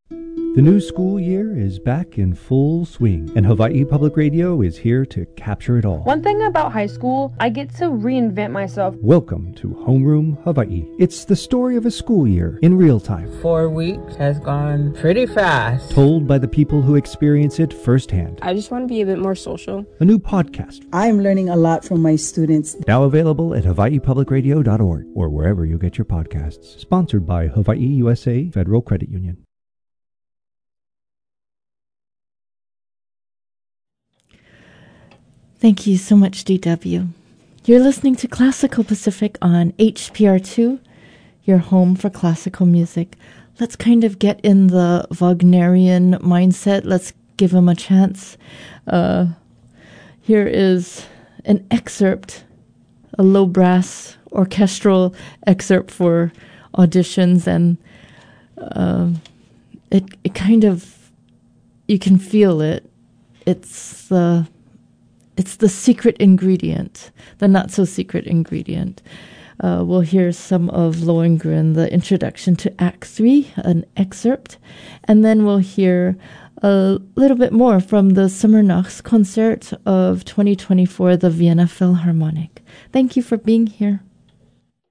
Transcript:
The new school year is back in full swing, and Hawaii Public Radio is here to capture it all. One thing about high school, I get to reinvent myself. Welcome to Homeroom Hawaii. It's the story of a school year in real time. 4 weeks has gone pretty fast. Told by the people who experience it firsthand. I just want to be a bit more social. A new podcast. I'm learning a lot from my students. Now available at hawaiipublicradio.org or wherever you get your podcasts. Sponsored by Hawaii USA Federal Credit Union. Thank you so much, DW. You're listening to Classical Pacific on HPR2, your home for classical music. Let's kind of get in the Wagnerian mindset. Let's give him a chance. Here is an excerpt, a low brass orchestral excerpt for auditions, and it kind of, you can feel it. It's the secret ingredient, the not-so-secret ingredient. We'll hear some of Lohengrin, the introduction to Act 3, an excerpt, and then we'll hear a little bit more from the Sommernachts concert of 2024, the Vienna Philharmonic. Thank you for being here.